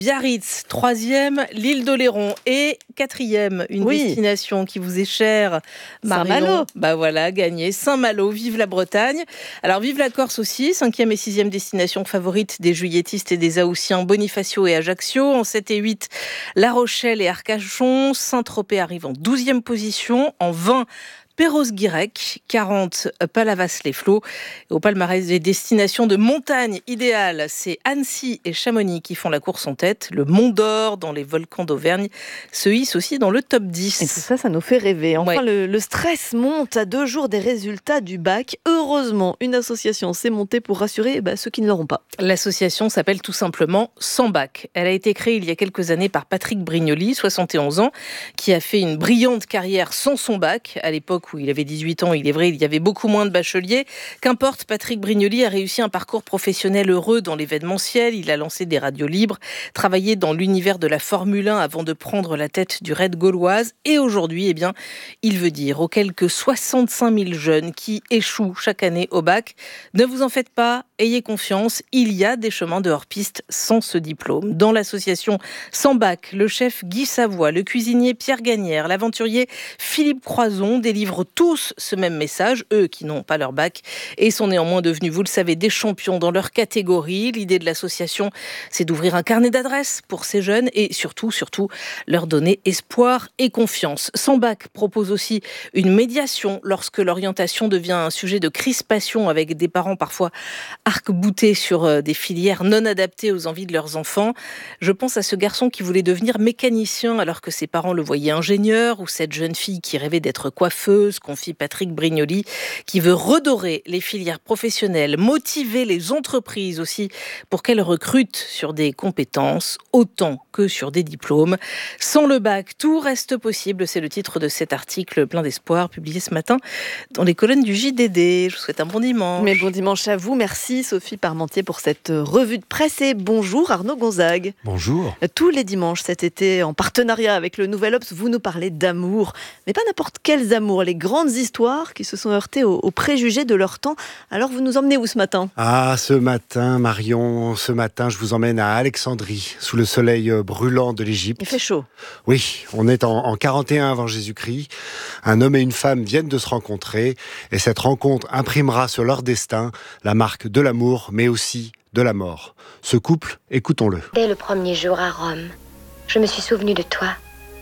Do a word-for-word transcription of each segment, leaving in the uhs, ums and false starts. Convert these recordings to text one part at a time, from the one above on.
Biarritz, troisième, l'île d'Oléron et quatrième, une oui. destination qui vous est chère, Marion. Saint-Malo. Bah voilà, gagné, Saint-Malo, vive la Bretagne. Alors vive la Corse aussi, cinquième et sixième destination favorite des juilletistes et des Haussiens, Bonifacio et Ajaccio. En sept et huit, La Rochelle et Arcachon. Saint-Tropez arrive en douzième position. En vingt, Perros-Guirec, quarante, Palavas-les-Flots. Au palmarès des destinations de montagne idéales, c'est Annecy et Chamonix qui font la course en tête. Le Mont d'Or dans les volcans d'Auvergne se hisse aussi dans le top dix. Et tout ça, ça nous fait rêver. Enfin, ouais. le, le stress monte à deux jours des résultats du bac. Heureusement, une association s'est montée pour rassurer bah, ceux qui ne l'auront pas. L'association s'appelle tout simplement Sans Bac. Elle a été créée il y a quelques années par Patrick Brignoli, soixante et onze ans, qui a fait une brillante carrière sans son bac. À l'époque où il avait dix-huit ans, il est vrai, il y avait beaucoup moins de bacheliers. Qu'importe, Patrick Brignoli a réussi un parcours professionnel heureux dans l'événementiel. Il a lancé des radios libres, travaillé dans l'univers de la Formule un avant de prendre la tête du Red Gauloise. Et aujourd'hui, eh bien, il veut dire aux quelques soixante-cinq mille jeunes qui échouent chaque année au bac, ne vous en faites pas, ayez confiance, il y a des chemins de hors-piste sans ce diplôme. Dans l'association Sans Bac, le chef Guy Savoie, le cuisinier Pierre Gagnère, l'aventurier Philippe Croison délivrent tous ce même message, eux qui n'ont pas leur bac et sont néanmoins devenus, vous le savez, des champions dans leur catégorie. L'idée de l'association, c'est d'ouvrir un carnet d'adresses pour ces jeunes et surtout, surtout, leur donner espoir et confiance. Sans Bac propose aussi une médiation lorsque l'orientation devient un sujet de crispation avec des parents parfois arc-boutés sur des filières non adaptées aux envies de leurs enfants. Je pense à ce garçon qui voulait devenir mécanicien alors que ses parents le voyaient ingénieur, ou cette jeune fille qui rêvait d'être coiffeuse, confie Patrick Brignoli, qui veut redorer les filières professionnelles, motiver les entreprises aussi pour qu'elles recrutent sur des compétences autant que sur des diplômes. Sans le bac, tout reste possible. C'est le titre de cet article plein d'espoir publié ce matin dans les colonnes du J D D. Je vous souhaite un bon dimanche. Mais bon dimanche à vous. Merci Sophie Parmentier pour cette revue de presse et bonjour Arnaud Gonzague. Bonjour. Tous les dimanches cet été, en partenariat avec le Nouvel Obs, vous nous parlez d'amour. Mais pas n'importe quels amours, les grandes histoires qui se sont heurtées aux, aux préjugés de leur temps. Alors vous nous emmenez où ce matin ? Ah, ce matin, Marion, ce matin, je vous emmène à Alexandrie, sous le soleil brûlant de l'Égypte. Il fait chaud. Oui, on est en, en quarante et un avant Jésus-Christ. Un homme et une femme viennent de se rencontrer et cette rencontre imprimera sur leur destin la marque de l'amour, mais aussi de la mort. Ce couple, écoutons-le. Dès le premier jour à Rome, je me suis souvenu de toi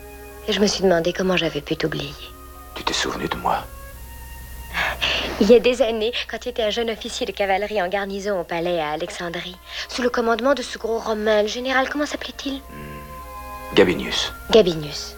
et je me suis demandé comment j'avais pu t'oublier. Tu t'es souvenu de moi? Il y a des années, quand tu étais un jeune officier de cavalerie en garnison au palais à Alexandrie, sous le commandement de ce gros Romain, le général, comment s'appelait-il? hmm. Gabinius. Gabinius.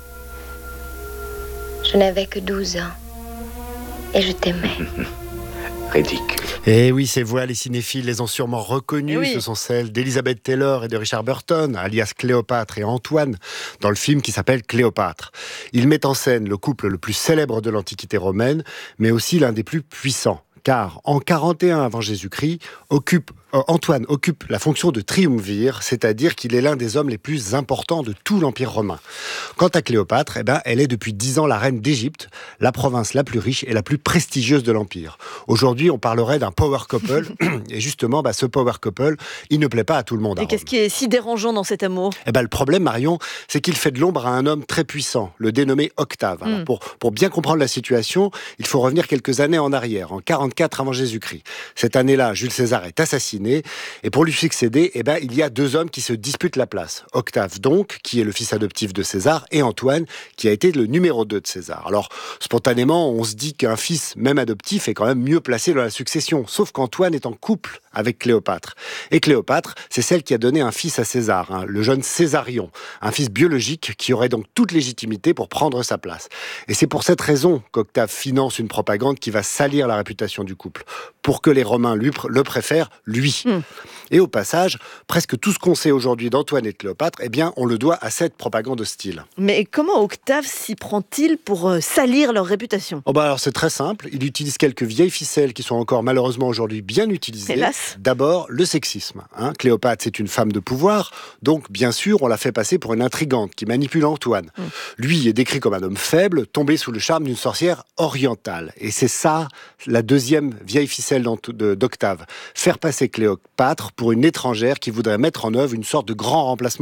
Je n'avais que douze ans et je t'aimais. Ridicule. Et oui, ces voix, les cinéphiles les ont sûrement reconnues. Oui. Ce sont celles d'Elizabeth Taylor et de Richard Burton, alias Cléopâtre et Antoine, dans le film qui s'appelle Cléopâtre. Il met en scène le couple le plus célèbre de l'Antiquité romaine, mais aussi l'un des plus puissants. Car en quarante et un avant Jésus-Christ, occupe, euh, Antoine occupe la fonction de triumvir, c'est-à-dire qu'il est l'un des hommes les plus importants de tout l'Empire romain. Quant à Cléopâtre, eh ben, elle est depuis dix ans la reine d'Égypte, la province la plus riche et la plus prestigieuse de l'Empire. Aujourd'hui, on parlerait d'un power couple, et justement, bah, ce power couple, il ne plaît pas à tout le monde. Et qu'est-ce qui est si dérangeant dans cet amour ? Eh ben, le problème, Marion, c'est qu'il fait de l'ombre à un homme très puissant, le dénommé Octave. Alors, Mm. pour, pour bien comprendre la situation, il faut revenir quelques années en arrière, en quarante-quatre avant Jésus-Christ. Cette année-là, Jules César est assassiné, et pour lui succéder, eh ben, il y a deux hommes qui se disputent la place. Octave, donc, qui est le fils adoptif de César, et Antoine, qui a été le numéro deux de César. Alors, spontanément, on se dit qu'un fils, même adoptif, est quand même mieux placé dans la succession, sauf qu'Antoine est en couple avec Cléopâtre. Et Cléopâtre, c'est celle qui a donné un fils à César, hein, le jeune Césarion, un fils biologique qui aurait donc toute légitimité pour prendre sa place. Et c'est pour cette raison qu'Octave finance une propagande qui va salir la réputation du couple, pour que les Romains lui, le préfèrent, lui. Mm. Et au passage, presque tout ce qu'on sait aujourd'hui d'Antoine et de Cléopâtre, eh bien, on le doit à cette propagande hostile. Mais comment Octave s'y prend-il pour euh, salir leur réputation ? Oh bah alors c'est très simple, il utilise quelques vieilles ficelles qui sont encore malheureusement aujourd'hui bien utilisées. Hélas. D'abord, le sexisme. Hein. Cléopâtre, c'est une femme de pouvoir, donc bien sûr, on la fait passer pour une intrigante qui manipule Antoine. Mm. Lui est décrit comme un homme faible, tombé sous le charme d'une sorcière orientale. Et c'est ça, la deuxième vieille ficelle d'Octave. Faire passer Cléopâtre Cléopâtre pour une étrangère qui voudrait mettre en œuvre une sorte de grand remplacement